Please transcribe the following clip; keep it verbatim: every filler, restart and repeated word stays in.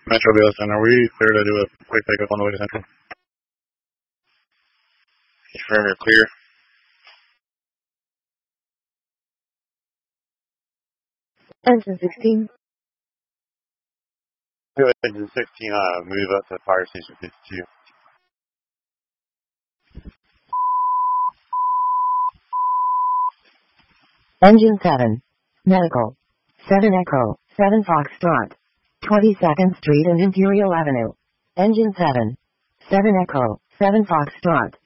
Metro B S N, are we clear to do a quick pickup on the way to Central? Confirm you're clear. Engine sixteen. Go engine sixteen, uh, move up to fire station fifty-two. Engine seven. Medical. seven Echo, seven Foxtrot. twenty-second Street and Imperial Avenue. Engine seven. seven Echo, seven Foxtrot.